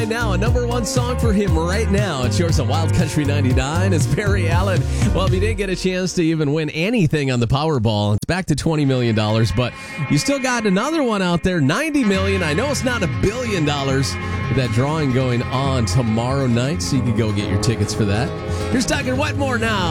right now. A number one song for him right now. It's yours on Wild Country 99. It's Barry Allen. Well, if you didn't get a chance to even win anything on the Powerball, it's back to $20 million. But you still got another one out there, $90 million. I know it's not $1 billion. With that drawing going on tomorrow night, so you can go get your tickets for that. Here's Doug and Wetmore now.